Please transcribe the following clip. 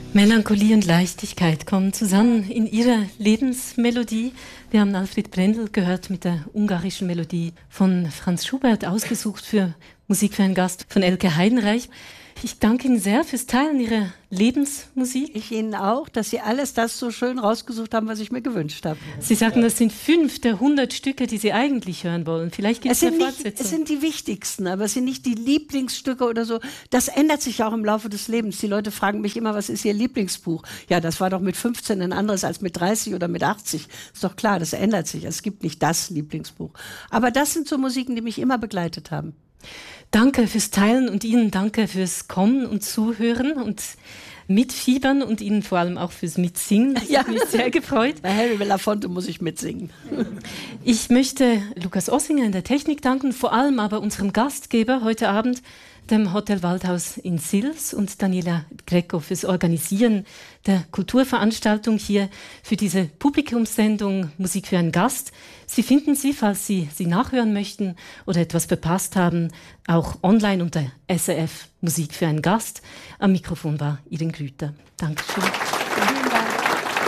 Melancholie und Leichtigkeit kommen zusammen in ihrer Lebensmelodie. Wir haben Alfred Brendel gehört mit der ungarischen Melodie von Franz Schubert, ausgesucht für Musik für einen Gast von Elke Heidenreich. Ich danke Ihnen sehr fürs Teilen Ihrer Lebensmusik. Ich Ihnen auch, dass Sie alles das so schön rausgesucht haben, was ich mir gewünscht habe. Sie sagten, das sind 5 der 100 Stücke, die Sie eigentlich hören wollen. Vielleicht gibt es eine Fortsetzung. Es sind die wichtigsten, aber es sind nicht die Lieblingsstücke oder so. Das ändert sich auch im Laufe des Lebens. Die Leute fragen mich immer, was ist Ihr Lieblingsbuch? Ja, das war doch mit 15 ein anderes als mit 30 oder mit 80. Ist doch klar, das ändert sich. Es gibt nicht das Lieblingsbuch. Aber das sind so Musiken, die mich immer begleitet haben. Danke fürs Teilen und Ihnen danke fürs Kommen und Zuhören und Mitfiebern und Ihnen vor allem auch fürs Mitsingen. Das hat mich sehr gefreut. Bei Harry Belafonte muss ich mitsingen. Ich möchte Lukas Ossinger in der Technik danken, vor allem aber unserem Gastgeber heute Abend, dem Hotel Waldhaus in Sils, und Daniela Greco fürs Organisieren der Kulturveranstaltung hier für diese Publikumssendung Musik für einen Gast. Sie finden sie, falls Sie sie nachhören möchten oder etwas verpasst haben, auch online unter SRF Musik für einen Gast. Am Mikrofon war Irene Grüter. Dankeschön.